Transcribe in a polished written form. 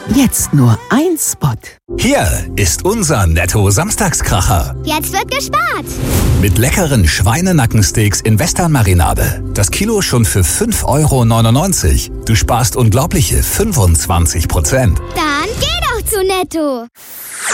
Jetzt nur ein Spot. Hier ist unser Netto-Samstagskracher. Jetzt wird gespart. Mit leckeren Schweinenackensteaks in Western-Marinade. Das Kilo schon für 5,99 €. Du sparst unglaubliche 25%. Dann geh doch zu Netto.